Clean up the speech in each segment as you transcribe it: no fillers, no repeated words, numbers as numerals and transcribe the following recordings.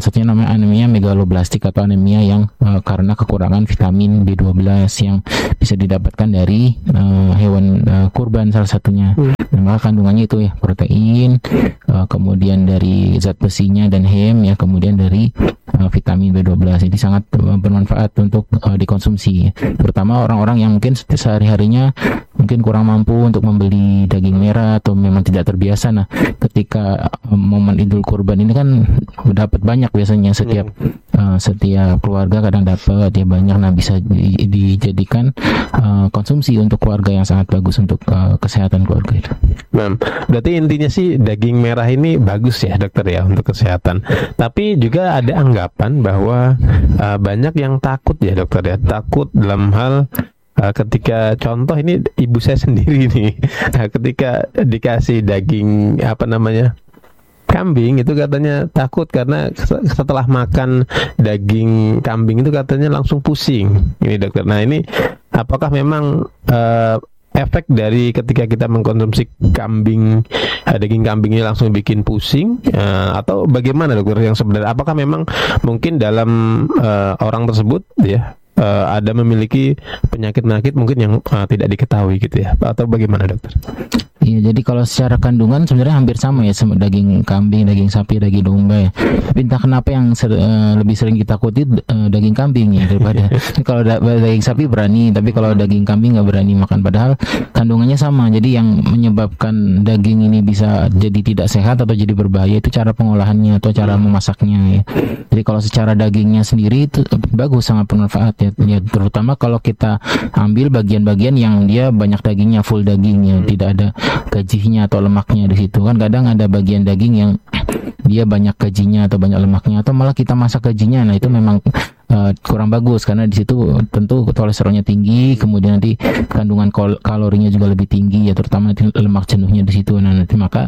salah satunya namanya anemia megaloblastik atau anemia yang karena kekurangan vitamin B12 yang bisa didapatkan dari hewan kurban salah satunya. Maka kandungannya itu ya protein, kemudian dari zat besinya dan heme ya, kemudian dari vitamin B12. Jadi sangat bermanfaat untuk dikonsumsi, terutama orang-orang yang mungkin sehari-harinya mungkin kurang mampu untuk membeli daging merah atau memang tidak terbiasa. Nah, ketika momen Idul Kurban ini kan dapat banyak biasanya setiap keluarga kadang dapat ya banyak. Nah, bisa dijadikan konsumsi untuk keluarga yang sangat bagus untuk kesehatan keluarga itu. Nah, berarti intinya sih daging merah ini bagus ya dokter ya untuk kesehatan. Tapi juga ada anggapan bahwa banyak yang takut ya dokter ya, takut dalam hal ketika contoh ini ibu saya sendiri nih, ketika dikasih daging kambing itu katanya takut karena setelah makan daging kambing itu katanya langsung pusing ini dokter. Nah ini apakah memang efek dari ketika kita mengkonsumsi daging kambing ini langsung bikin pusing atau bagaimana dokter yang sebenarnya? Apakah memang mungkin dalam orang tersebut ya ada memiliki penyakit-penyakit mungkin yang tidak diketahui gitu ya, atau bagaimana dokter? Iya, jadi kalau secara kandungan sebenarnya hampir sama ya, sama daging kambing, daging sapi, daging domba ya. Tapi entah kenapa yang lebih sering ditakuti daging kambing ya daripada kalau daging sapi berani, tapi kalau daging kambing nggak berani makan. Padahal kandungannya sama. Jadi yang menyebabkan daging ini bisa jadi tidak sehat atau jadi berbahaya itu cara pengolahannya atau cara memasaknya ya. Jadi kalau secara dagingnya sendiri itu bagus, sangat bermanfaat ya, terutama kalau kita ambil bagian-bagian yang dia banyak dagingnya, full dagingnya, tidak ada gajinya atau lemaknya di situ. Kan kadang ada bagian daging yang dia banyak gajinya atau banyak lemaknya, atau malah kita masak gajinya. Nah itu memang kurang bagus karena di situ tentu kolesterolnya tinggi, kemudian nanti kandungan kalorinya juga lebih tinggi ya, terutama nanti lemak jenuhnya di situ. Nah nanti maka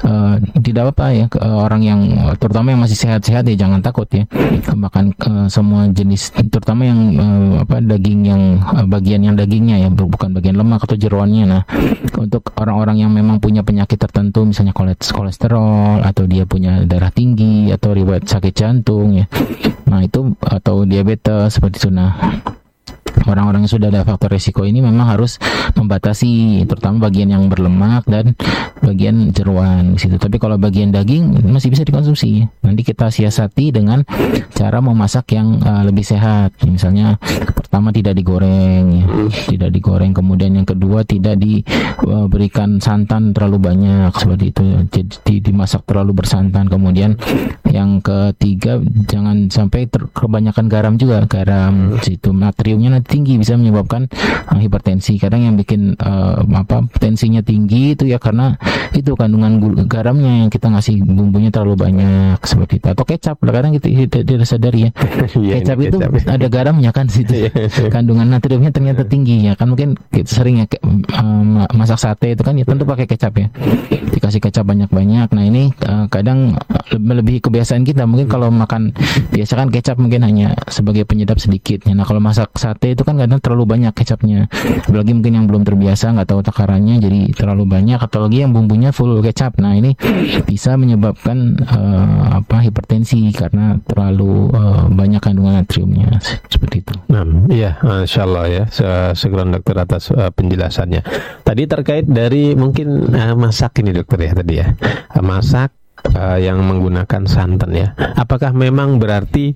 tidak apa ya, orang yang terutama yang masih sehat-sehat ya jangan takut ya makan semua jenis, terutama yang daging yang bagian yang dagingnya ya, bukan bagian lemak atau jeroannya. Nah untuk orang-orang yang memang punya penyakit tertentu, misalnya kolesterol atau dia punya darah tinggi atau riwayat sakit jantung ya, nah itu atau diabetes seperti itu. Nah orang-orang yang sudah ada faktor risiko ini memang harus membatasi, terutama bagian yang berlemak dan bagian jeroan di situ. Tapi kalau bagian daging masih bisa dikonsumsi. Nanti kita siasati dengan cara memasak yang lebih sehat. Misalnya pertama tidak digoreng, ya. Tidak digoreng. Kemudian yang kedua tidak diberikan santan terlalu banyak seperti itu. Jadi dimasak terlalu bersantan. Kemudian yang ketiga jangan sampai kebanyakan garam juga. Garam situ natriumnya nanti tinggi, bisa menyebabkan hipertensi. Kadang yang bikin tensinya tinggi itu ya karena itu kandungan garamnya yang kita ngasih bumbunya terlalu banyak seperti itu. Atau kecap, kadang kita tidak sadari ya. Kecap itu ada garamnya kan situ. Kandungan natriumnya ternyata tinggi ya kan. Mungkin kita sering ya masak sate itu kan ya tentu pakai kecap ya. Dikasih kecap banyak-banyak. Nah ini kadang lebih kebiasaan kita. Mungkin kalau makan biasa kan kecap mungkin hanya sebagai penyedap sedikit. Nah kalau masak sate itu kan kadang terlalu banyak kecapnya, apalagi mungkin yang belum terbiasa nggak tahu takarannya jadi terlalu banyak, atau lagi yang bumbunya full kecap. Nah ini bisa menyebabkan hipertensi karena terlalu banyak kandungan natriumnya seperti itu. Nah, iya, Masya Allah ya, syukuran dokter atas penjelasannya. Tadi terkait dari mungkin masak ini dokter ya tadi ya, masak yang menggunakan santan ya. Apakah memang berarti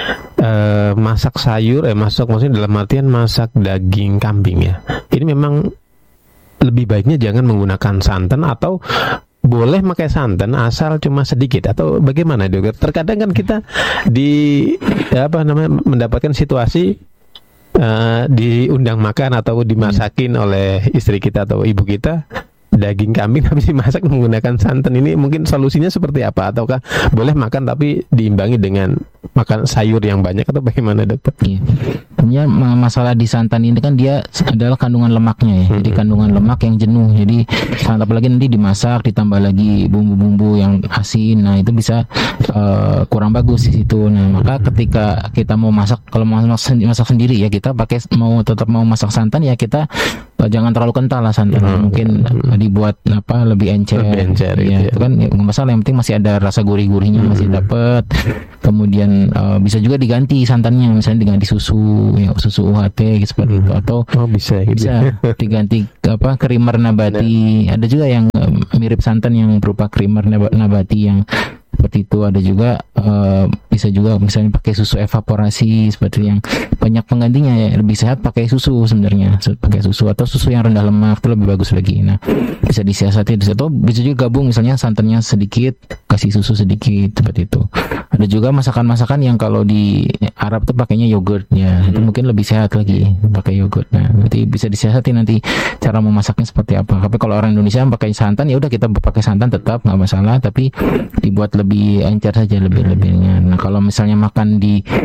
masak sayur, maksudnya dalam artian masak daging kambing ya, ini memang lebih baiknya jangan menggunakan santan, atau boleh pakai santan asal cuma sedikit, atau bagaimana dokter? Terkadang kan kita mendapatkan situasi diundang makan atau dimasakin oleh istri kita atau ibu kita daging kambing tapi dimasak menggunakan santan. Ini mungkin solusinya seperti apa? Ataukah boleh makan tapi diimbangi dengan makan sayur yang banyak atau bagaimana dokter? Iya. Sebenarnya masalah di santan ini kan dia adalah kandungan lemaknya ya. Jadi kandungan lemak yang jenuh. Jadi santan apalagi nanti dimasak ditambah lagi bumbu-bumbu yang asin. Nah, itu bisa kurang bagus di situ. Nah, maka ketika kita mau masak, kalau mau masak sendiri ya kita tetap mau masak santan ya kita jangan terlalu kental lah santan. Mungkin dibuat lebih encer. Ya, itu kan nggak masalah, yang penting masih ada rasa gurih-gurihnya masih dapat. Kemudian bisa juga diganti santannya, misalnya diganti susu UHT gitu, seperti itu, atau bisa diganti creamer nabati. Ada juga yang mirip santan yang berupa creamer nabati yang seperti itu. Ada juga bisa juga misalnya pakai susu evaporasi, seperti yang banyak penggantinya ya. Lebih sehat pakai susu sebenarnya, pakai susu atau susu yang rendah lemak itu lebih bagus lagi. Nah, bisa disiasati atau bisa juga gabung, misalnya santannya sedikit kasih susu sedikit, seperti itu. Ada juga masakan-masakan yang kalau di Arab tuh pakainya yogurt ya, itu mungkin lebih sehat lagi pakai yogurt. Nah, nanti bisa disiasati nanti cara memasaknya seperti apa. Tapi kalau orang Indonesia pakai santan, ya udah kita pakai santan tetap nggak masalah, tapi dibuat lebih encer saja, lebih ringan. Nah, kalau misalnya makan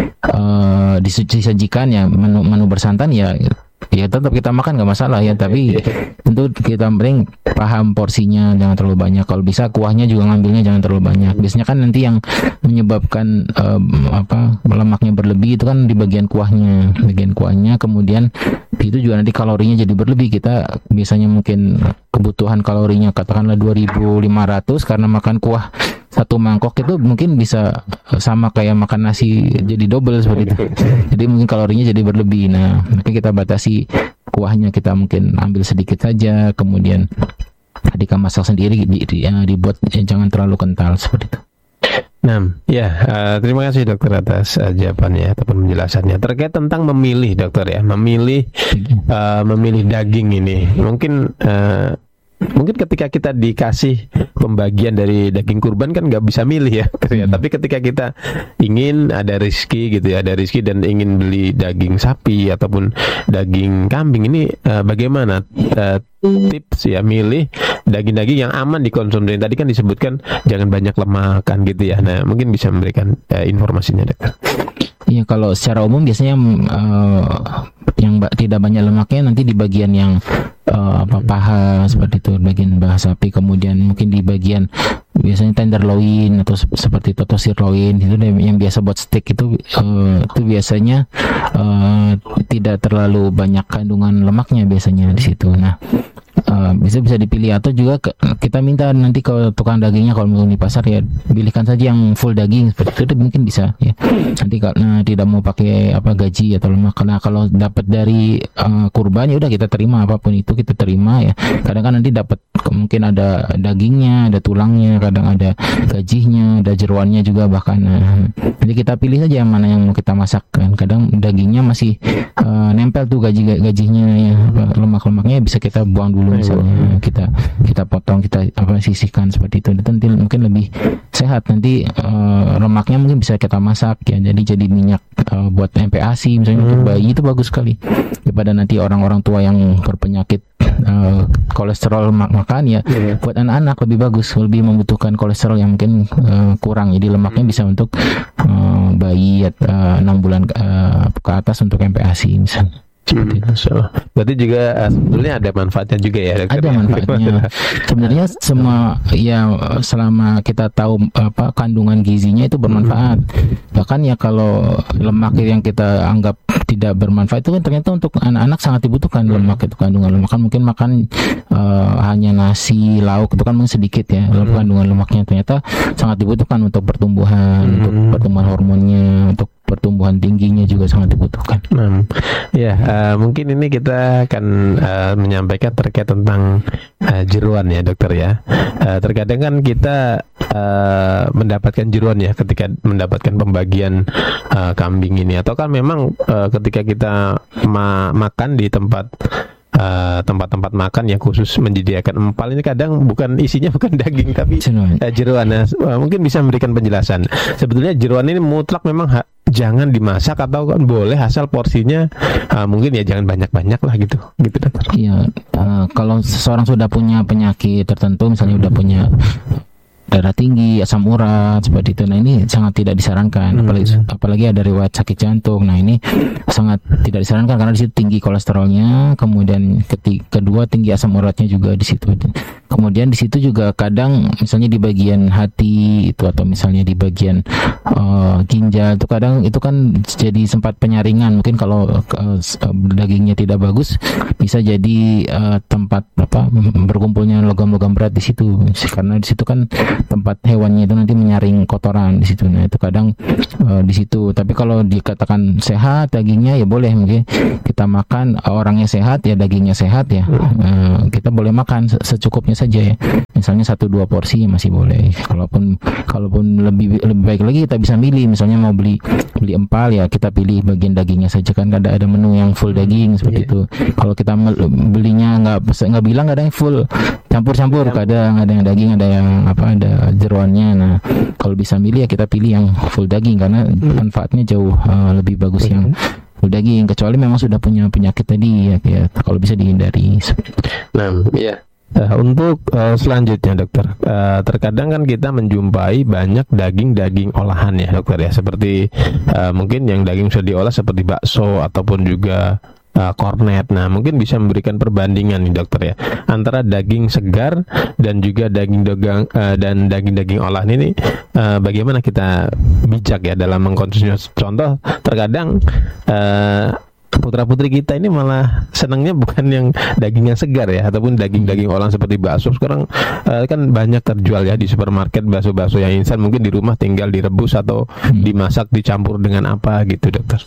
disajikan ya menu bersantan ya tetap kita makan nggak masalah ya, tapi tentu kita penting paham porsinya, jangan terlalu banyak. Kalau bisa kuahnya juga ngambilnya jangan terlalu banyak. Biasanya kan nanti yang menyebabkan lemaknya berlebih itu kan di bagian kuahnya, kemudian itu juga nanti kalorinya jadi berlebih. Kita biasanya mungkin kebutuhan kalorinya katakanlah 2.500 karena makan kuah satu mangkok, itu mungkin bisa sama kayak makan nasi jadi double seperti itu. Jadi mungkin kalorinya jadi berlebih. Nah, mungkin kita batasi kuahnya, kita mungkin ambil sedikit saja, kemudian ketika masak sendiri dibuat jangan terlalu kental seperti itu. Nah, terima kasih dokter atas jawabannya ataupun penjelasannya terkait tentang memilih, dokter ya, memilih daging ini. Mungkin ketika kita dikasih pembagian dari daging kurban kan nggak bisa milih ya. Tapi ketika kita ingin ada rezeki dan ingin beli daging sapi ataupun daging kambing, ini bagaimana tips ya milih daging-daging yang aman dikonsumsi? Tadi kan disebutkan jangan banyak lemak kan gitu ya. Nah, mungkin bisa memberikan informasinya, dokter. Iya, kalau secara umum biasanya yang tidak banyak lemaknya nanti di bagian yang paha seperti itu, bagian paha sapi, kemudian mungkin di bagian biasanya tenderloin atau seperti itu, atau sirloin itu yang biasa buat steak itu biasanya tidak terlalu banyak kandungan lemaknya biasanya di situ. Nah, bisa dipilih, atau juga kita minta nanti ke tukang dagingnya kalau mau di pasar ya pilihkan saja yang full daging seperti itu mungkin bisa ya. Nanti karena tidak mau pakai gaji atau lemak, karena kalau dapat dari kurban ya udah kita terima, apapun itu kita terima ya. Kadang kan nanti dapat mungkin ada dagingnya, ada tulangnya, kadang ada gajinya, ada jeroannya juga bahkan. Jadi kita pilih saja yang mana yang mau kita masak kan. Kadang dagingnya masih nempel tuh gajinya ya, lemak-lemaknya bisa kita buang dulu, misalnya kita potong, kita sisihkan seperti itu. Nanti mungkin lebih sehat. Nanti lemaknya mungkin bisa kita masak ya, jadi minyak buat MPASI misalnya untuk bayi, itu bagus sekali daripada nanti orang-orang tua yang berpenyakit kolesterol makan ya. Buat anak-anak lebih bagus, lebih membutuhkan kolesterol yang mungkin kurang, jadi lemaknya bisa untuk bayi 6 bulan ke atas untuk MPASI misalnya. Berarti juga sebetulnya ada manfaatnya juga ya, dokter? Ada manfaatnya. Sebenarnya semua ya, selama kita tahu kandungan gizinya itu bermanfaat. Bahkan ya kalau lemak yang kita anggap tidak bermanfaat itu kan ternyata untuk anak-anak sangat dibutuhkan lemak itu, kandungan lemak. Kan mungkin makan hanya nasi, lauk itu kan mungkin sedikit ya, kandungan lemaknya ternyata sangat dibutuhkan untuk pertumbuhan, untuk pertumbuhan hormonnya, untuk pertumbuhan tingginya juga sangat dibutuhkan. Mungkin ini kita akan menyampaikan terkait tentang jeroan ya, dokter ya. Terkadang kan kita mendapatkan jeroan ya ketika mendapatkan pembagian kambing ini, atau kan memang ketika kita makan di tempat-tempat makan yang khusus menyediakan empal, ini kadang isinya bukan daging tapi jeroan. Mungkin bisa memberikan penjelasan. Sebetulnya jeroan ini mutlak memang jangan dimasak atau kan boleh asal porsinya mungkin ya jangan banyak-banyak lah gitu dokter. Iya, kalau seseorang sudah punya penyakit tertentu, misalnya udah punya darah tinggi, asam urat seperti itu. Nah ini sangat tidak disarankan, apalagi ada riwayat sakit jantung. Nah ini sangat tidak disarankan karena di situ tinggi kolesterolnya, kemudian kedua tinggi asam uratnya juga di situ. Kemudian di situ juga kadang misalnya di bagian hati itu atau misalnya di bagian ginjal itu kadang itu kan jadi sempat penyaringan. Mungkin kalau dagingnya tidak bagus bisa jadi tempat berkumpulnya logam-logam berat di situ, karena di situ kan tempat hewannya itu nanti menyaring kotoran di situ. Nah itu kadang di situ. Tapi kalau dikatakan sehat dagingnya ya boleh, mungkin kita makan, orangnya sehat ya dagingnya sehat ya, kita boleh makan secukupnya saja ya. Misalnya 1-2 porsi masih boleh. Kalaupun lebih baik lagi kita bisa milih, misalnya mau beli empal ya kita pilih bagian dagingnya saja, kan ada menu yang full daging seperti itu. Kalau kita belinya nggak bilang kadang full campur-campur, kadang ada yang daging, ada yang ada jeroannya. Nah kalau bisa milih ya kita pilih yang full daging karena manfaatnya jauh lebih bagus yang full daging, kecuali memang sudah punya penyakit tadi ya kalau bisa dihindari. Nah iya. Untuk selanjutnya dokter, terkadang kan kita menjumpai banyak daging olahan ya dokter ya, seperti mungkin yang daging sudah diolah seperti bakso ataupun juga kornet. Nah mungkin bisa memberikan perbandingan nih dokter ya antara daging segar dan juga daging olahan ini, bagaimana kita bijak ya dalam mengkonsumsi. Contoh terkadang putra-putri kita ini malah senangnya bukan yang daging yang segar ya, ataupun daging olahan seperti bakso. Sekarang kan banyak terjual ya di supermarket bakso-bakso yang instan, mungkin di rumah tinggal direbus atau dimasak dicampur dengan apa gitu dokter.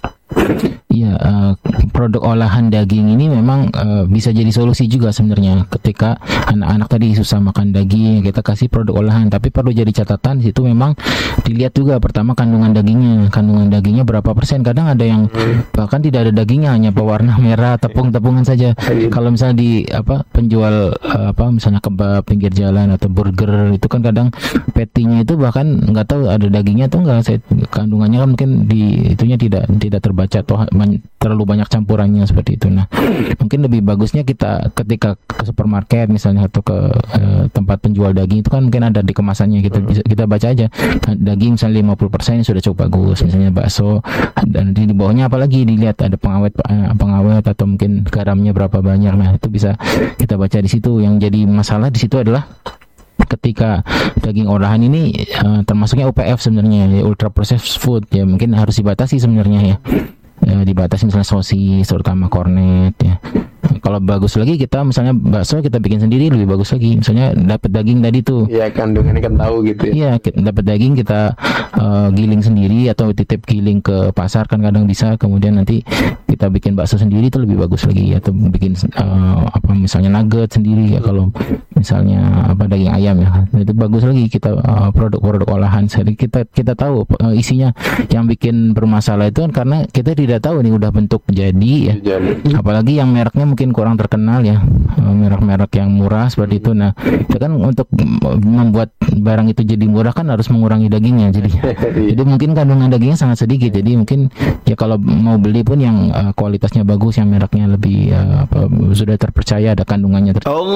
Iya, produk olahan daging ini memang bisa jadi solusi juga sebenarnya. Ketika anak-anak tadi susah makan daging, kita kasih produk olahan. Tapi perlu jadi catatan di situ memang dilihat juga pertama kandungan dagingnya berapa persen. Kadang ada yang bahkan tidak ada dagingnya, hanya pewarna merah, tepung-tepungan saja. Kalau misalnya di penjual misalnya kebab pinggir jalan atau burger itu kan kadang patty-nya itu bahkan nggak tahu ada dagingnya atau enggak. Kandungannya kan mungkin di itunya tidak terbaca atau terlalu banyak campurannya seperti itu. Nah, mungkin lebih bagusnya kita ketika ke supermarket misalnya atau ke tempat penjual daging itu kan mungkin ada di kemasannya, kita baca aja daging misalnya 50% sudah cukup bagus, misalnya bakso, dan di bawahnya apalagi dilihat ada pengawet atau mungkin garamnya berapa banyak. Nah, itu bisa kita baca di situ. Yang jadi masalah di situ adalah ketika daging olahan ini termasuknya UPF sebenarnya ya, ultra processed food ya, mungkin harus dibatasi sebenarnya ya. Dibatasi misalnya sosis terutama kornet ya. Kalau bagus lagi kita misalnya bakso kita bikin sendiri lebih bagus lagi. Misalnya dapat daging tadi tuh. Iya, kandungannya kan tahu gitu ya. Iya, dapat daging kita giling sendiri atau titip giling ke pasar kan kadang bisa. Kemudian nanti kita bikin bakso sendiri itu lebih bagus lagi, atau bikin misalnya nugget sendiri ya kalau misalnya daging ayam ya. Itu bagus lagi kita produk-produk olahan. Jadi kita tahu isinya. Yang bikin bermasalah itu kan karena kita tidak tahu nih udah bentuk jadi ya. Apalagi yang mereknya mungkin kurang terkenal ya, merek-merek yang murah seperti itu. Nah, itu kan untuk membuat barang itu jadi murah kan harus mengurangi dagingnya. Jadi mungkin kandungan dagingnya sangat sedikit. Jadi mungkin ya kalau mau beli pun yang kualitasnya bagus, yang mereknya lebih sudah terpercaya, ada kandungannya